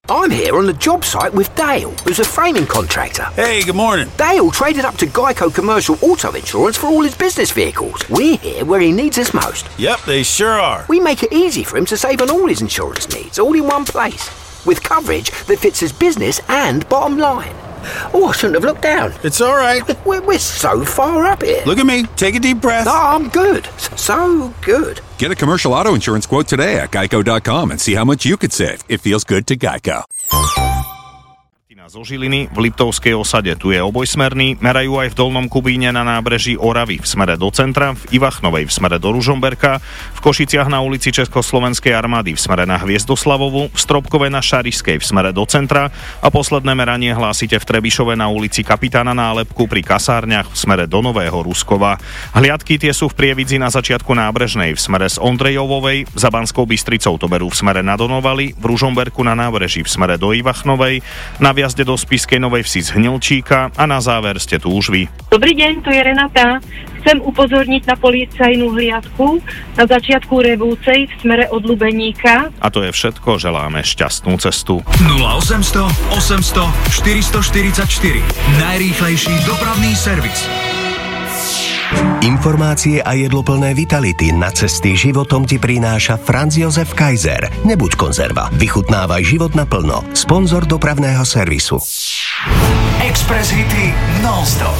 I'm here on the job site with Dale, who's a framing contractor. Hey, good morning. Dale traded up to Geico Commercial Auto Insurance for all his business vehicles. We're here where he needs us most. Yep, they sure are. We make it easy for him to save on all his insurance needs, all in one place, with coverage that fits his business and bottom line. Oh, I shouldn't have looked down. It's all right. We're so far up here. Look at me. Take a deep breath. No, I'm good. So good. Get a commercial auto insurance quote today at geico.com and see how much you could save. It feels good to Geico. Zo Žiliny v Liptovskej osade. Tu je obojsmerný, merajú aj v Dolnom Kubíne na nábreží Oravy v smere do centra, v Ivachnovej v smere do Ružomberka, v Košiciach na ulici Československej armády v smere na Hviezdoslavovu, v Stropkove na Šarišskej v smere do centra a posledné meranie hlásite v Trebišove na ulici Kapitána Nálepku pri kasárniach v smere do Nového Ruskova. Hliadky tie sú v Prievidzi na začiatku nábrežnej v smere z Ondrejovovej, za Banskou Bystricou to berú v smere na Donovali, v Ružomberku na nábreží v smere do Ivachnovej, na vjazde do Spišskej Novej Vsi z Hnilčíka a na záver ste tu už vy. Dobrý deň, tu je Renata. Chcem upozorniť na policajnú hliadku na začiatku Revúcej v smere od Lubeníka. A to je všetko, želáme šťastnú cestu. 0800 800 444. Najrýchlejší dopravný servis. Informácie a jedloplné vitality na cesty životom ti prináša Franz Josef Kaiser. Nebuď konzerva, vychutnávaj život naplno. Sponzor dopravného servisu. Express hity non-stop.